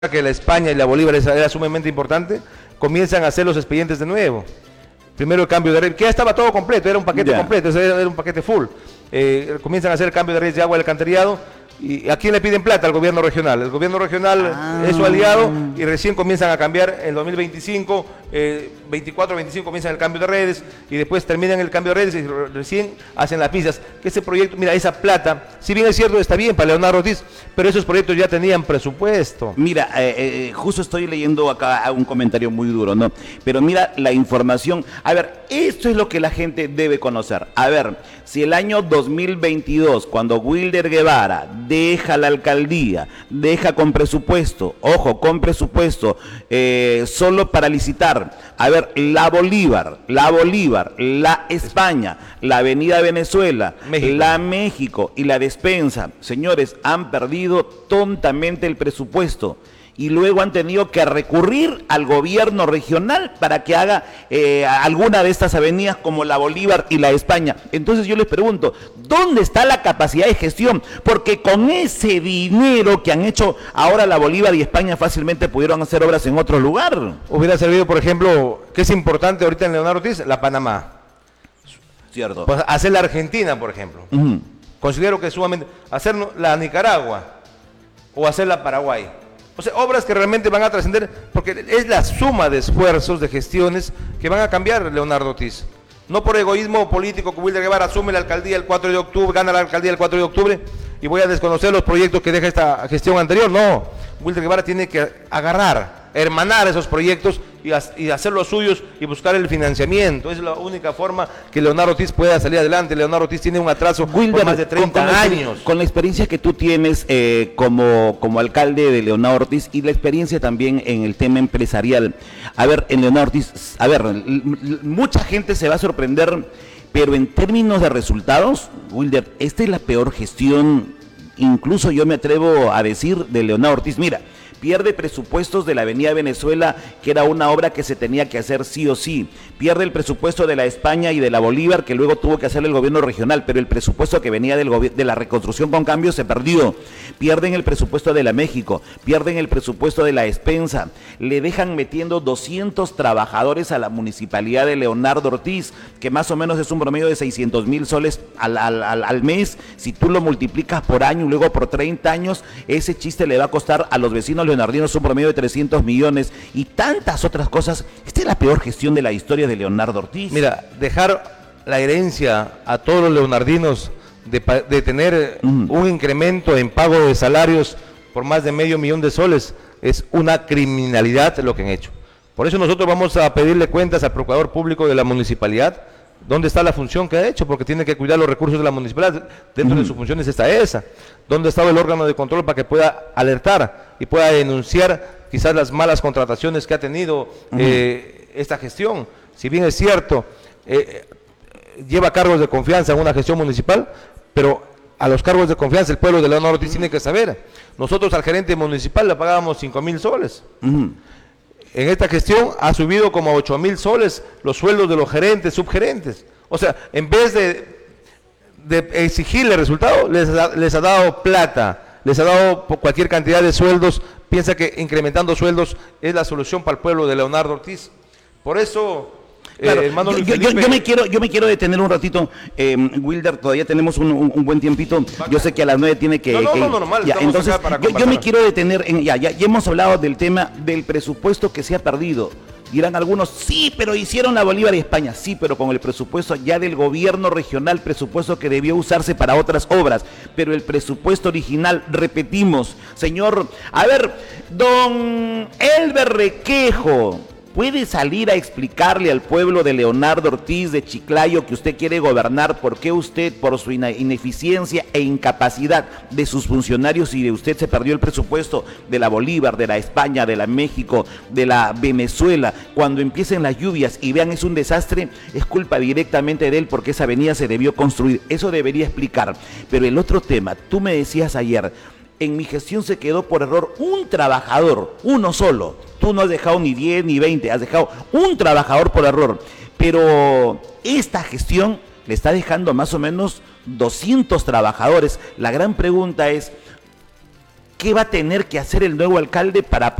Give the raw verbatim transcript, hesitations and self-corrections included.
que la España y la Bolívar era sumamente importante, comienzan a hacer los expedientes de nuevo. Primero el cambio de red, que ya estaba todo completo, era un paquete yeah. completo, era, era un paquete full. Eh, comienzan a hacer el cambio de redes de agua del alcantarillado. ¿Y a quién le piden plata? Al gobierno regional. El gobierno regional ah. es su aliado y recién comienzan a cambiar en dos mil veinticinco, eh, veinticuatro, veinticinco comienzan el cambio de redes y después terminan el cambio de redes y recién hacen las pistas. Que ese proyecto, mira, esa plata, si bien es cierto, está bien para Leonardo Ortiz, pero esos proyectos ya tenían presupuesto. Mira, eh, eh, justo estoy leyendo acá un comentario muy duro, ¿no? Pero mira la información. A ver, esto es lo que la gente debe conocer. A ver, si el año dos mil veintidós, cuando Wilder Guevara deja la alcaldía, deja con presupuesto, ojo, con presupuesto, eh, solo para licitar, a ver, la Bolívar, la Bolívar, la España, la Avenida Venezuela, México. la México y la Despensa, señores, han perdido tontamente el presupuesto. Y luego han tenido que recurrir al gobierno regional para que haga eh, alguna de estas avenidas como la Bolívar y la España. Entonces yo les pregunto, ¿dónde está la capacidad de gestión? Porque con ese dinero que han hecho ahora la Bolívar y España fácilmente pudieron hacer obras en otro lugar. Hubiera servido, por ejemplo, que es importante ahorita en Leonardo Ortiz, la Panamá. Cierto. Pues hacer la Argentina, por ejemplo. Uh-huh. Considero que es sumamente... Hacer la Nicaragua o hacer la Paraguay. O sea, obras que realmente van a trascender, porque es la suma de esfuerzos, de gestiones, que van a cambiar Leonardo Ortiz. No por egoísmo político que Wilder Guevara asume la alcaldía el cuatro de octubre, gana la alcaldía el cuatro de octubre, y voy a desconocer los proyectos que deja esta gestión anterior. No, Wilder Guevara tiene que agarrar, hermanar esos proyectos y, y hacer los suyos y buscar el financiamiento. Es la única forma que Leonardo Ortiz pueda salir adelante. Leonardo Ortiz tiene un atraso Wilder, por más de treinta con, con años. Con la experiencia que tú tienes eh, como, como alcalde de Leonardo Ortiz y la experiencia también en el tema empresarial. A ver, en Leonardo Ortiz, a ver, mucha gente se va a sorprender, pero en términos de resultados, Wilder, esta es la peor gestión, incluso yo me atrevo a decir, de Leonardo Ortiz. Mira, pierde presupuestos de la Avenida Venezuela, que era una obra que se tenía que hacer sí o sí. Pierde el presupuesto de la España y de la Bolívar, que luego tuvo que hacer el gobierno regional, pero el presupuesto que venía del de la reconstrucción con cambio se perdió. Pierden el presupuesto de la México, pierden el presupuesto de la Despensa, le dejan metiendo doscientos trabajadores a la municipalidad de Leonardo Ortiz, que más o menos es un promedio de seiscientos mil soles al, al, al, al mes. Si tú lo multiplicas por año y luego por treinta años, ese chiste le va a costar a los vecinos leonardinos un promedio de trescientos millones y tantas otras cosas. Esta es la peor gestión de la historia de Leonardo Ortiz. Mira, dejar la herencia a todos los leonardinos de, de tener uh-huh. un incremento en pago de salarios por más de medio millón de soles es una criminalidad lo que han hecho. Por eso nosotros vamos a pedirle cuentas al procurador público de la municipalidad. ¿Dónde está la función que ha hecho? Porque tiene que cuidar los recursos de la municipalidad. Dentro uh-huh. de sus funciones está esa. ¿Dónde estaba el órgano de control para que pueda alertar y pueda denunciar quizás las malas contrataciones que ha tenido uh-huh. eh, esta gestión? Si bien es cierto, eh, lleva cargos de confianza en una gestión municipal, pero a los cargos de confianza el pueblo de Leonardo Ortiz uh-huh. tiene que saber. Nosotros al gerente municipal le pagábamos cinco mil soles. Uh-huh. En esta gestión ha subido como a ocho mil soles los sueldos de los gerentes, subgerentes. O sea, en vez de, de exigirle resultado, les ha, les ha dado plata, les ha dado cualquier cantidad de sueldos. Piensa que incrementando sueldos es la solución para el pueblo de Leonardo Ortiz. Por eso... Claro, eh, yo, yo, yo, yo, me quiero, yo me quiero detener un ratito, eh, Wilder, todavía tenemos un, un, un buen tiempito. Yo sé que a las nueve tiene que... No, no, que, no, normal, ya, entonces, yo, yo me quiero detener, en, ya, ya, ya hemos hablado del tema del presupuesto que se ha perdido. Dirán algunos, sí, pero hicieron la Bolívar y España. Sí, pero con el presupuesto ya del gobierno regional, presupuesto que debió usarse para otras obras. Pero el presupuesto original, repetimos, señor, a ver, don Elber Requejo, ¿puede salir a explicarle al pueblo de Leonardo Ortiz de Chiclayo que usted quiere gobernar? ¿Por qué usted, por su ineficiencia e incapacidad de sus funcionarios y de usted, se perdió el presupuesto de la Bolívar, de la España, de la México, de la Venezuela? Cuando empiecen las lluvias y vean es un desastre, es culpa directamente de él porque esa avenida se debió construir. Eso debería explicar. Pero el otro tema, tú me decías ayer, en mi gestión se quedó por error un trabajador, uno solo. Tú no has dejado ni diez ni veinte, has dejado un trabajador por error. Pero esta gestión le está dejando más o menos doscientos trabajadores. La gran pregunta es, ¿qué va a tener que hacer el nuevo alcalde para